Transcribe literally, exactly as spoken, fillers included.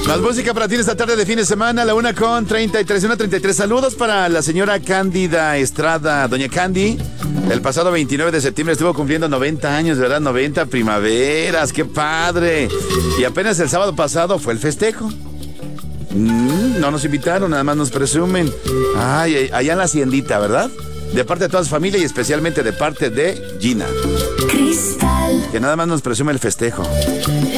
Más música para ti esta tarde de fin de semana, la una con treinta y tres, una treinta y tres. Saludos para la señora Cándida Estrada, doña Candy. El pasado veintinueve de septiembre estuvo cumpliendo noventa años, ¿verdad? noventa primaveras, qué padre. Y apenas el sábado pasado fue el festejo. Mm, no nos invitaron, nada más nos presumen. Ay, allá en la haciendita, ¿verdad? De parte de toda su familia y especialmente de parte de Gina. Cristal. Que nada más nos presume el festejo.